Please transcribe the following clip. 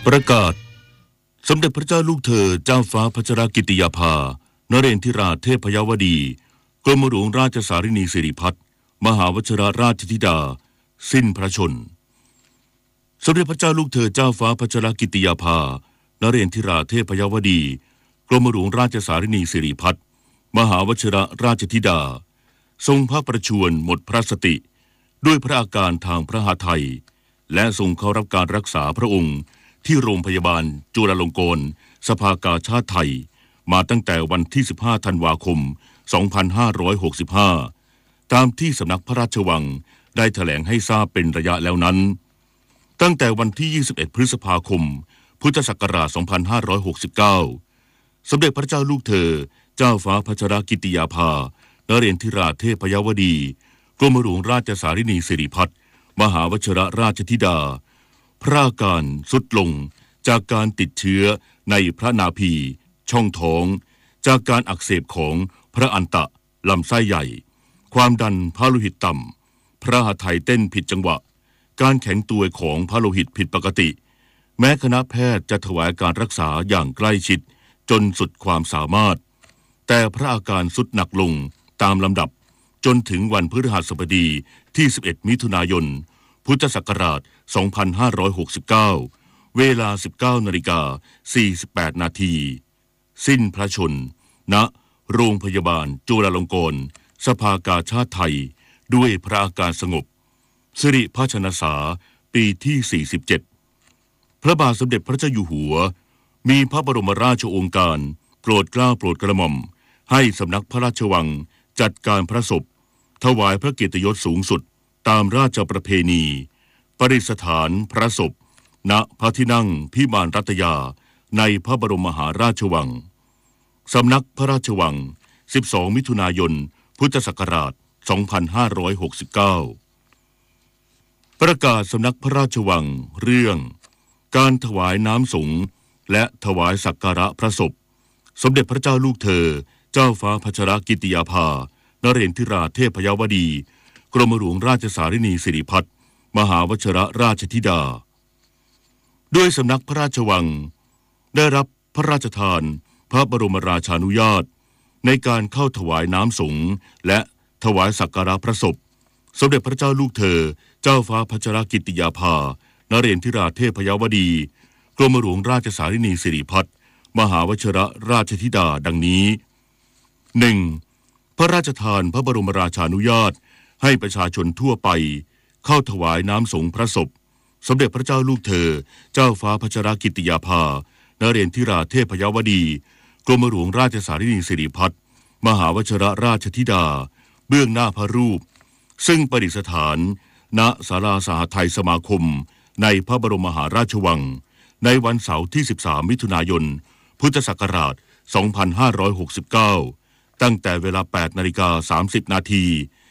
ประกาศสมเด็จพระเจ้าลูกเธอเจ้าฟ้าพัชรกิติยาภานเรนทิราเทพยวดีกรมหลวงราชสารินีสิริพัฒน์มหาวชิรราชธิดาสิ้นพระชนสมเด็จพระเจ้าลูกเธอเจ้าฟ้าพัชรกิติยาภานเรนทิราเทพยวดีกรมหลวงราชสารินีสิริพัฒน์มหาวชิรราชธิดาทรงพระประชวรหมดพระสติด้วยพระอาการทางพระหฤทัยและทรงเข้ารับการรักษาพระองค์ที่โรงพยาบาลจุฬาลงกรณ์สภากาชาดไทยมาตั้งแต่วันที่15ธันวาคม2565ตามที่สำนักพระราชวังได้แถลงให้ทราบเป็นระยะแล้วนั้นตั้งแต่วันที่21พฤษภาคมพุทธศักราช2569สมเด็จพระเจ้าลูกเธอเจ้าฟ้าพัชรกิติยาภานเรนทิราเทพยวดีกรมหลวงราชสารินีสิริพัฒน์มหาวชิรราชธิดาพระอาการทรุดลงจากการติดเชื้อในพระนาภีช่องท้องจากการอักเสบของพระอันตะลำไส้ใหญ่ความดันพระโลหิตต่ำพระหัตถ์ไทยเต้นผิดจังหวะการแข็งตัวของพระโลหิตผิดปกติแม้คณะแพทย์จะถวายการรักษาอย่างใกล้ชิดจนสุดความสามารถแต่พระอาการทรุดหนักลงตามลำดับจนถึงวันพฤหัสบดีที่11มิถุนายนพุทธศักราช2569เวลา 19:48 นาทีสิ้นพระชนณโรงพยาบาลจุฬาลงกรณ์สภากาชาดไทยด้วยพระอาการสงบสิริพระชนษาปีที่47พระบาทสมเด็จพระเจ้าอยู่หัวมีพระบรมราชโองการโปรดเกล้าโปรดกระหม่อมให้สำนักพระราชวังจัดการพระศพถวายพระเกียรติยศสูงสุดตามราชประเพณีประดิษฐานพระศพณพระที่นั่งพิมานรัตยาในพระบรมมหาราชวังสำนักพระราชวัง12มิถุนายนพุทธศักราช2569ประกาศสำนักพระราชวังเรื่องการถวายน้ำสงฆ์และถวายสักการะพระศพสมเด็จพระเจ้าลูกเธอเจ้าฟ้าพัชรกิติยาภานเรนทิราเทพยวดีกรมหลวงราชสารินีสิริพัฒน์มหาวชิรราชธิดาด้วยสำนักพระราชวังได้รับพระราชทานพระบรมราชานุญาตในการเข้าถวายน้ำสงฆ์และถวายสักการะพระศพสมเด็จพระเจ้าลูกเธอเจ้าฟ้าพัชรกิติยาภานเรนทิราเทพยวดีกรมหลวงราชสารินีสิริพัฒน์มหาวชิรราชธิดาดังนี้ 1. พระราชทานพระบรมราชานุญาตให้ประชาชนทั่วไปเข้าถวายน้ำสงฆ์พระศพสมเด็จพระเจ้าลูกเธอเจ้าฟ้าพัชรกิติยาภานเรนทิราเทพยวดีกรมหลวงราชสารินีสิริพัฒน์มหาวชิรราชธิดาเบื้องหน้าพระรูปซึ่งประดิษฐานณศาลาสหไทยสมาคมในพระบรมมหาราชวังในวันเสาร์ที่13มิถุนายนพุทธศักราช2569ตั้งแต่เวลา 8:30 นาที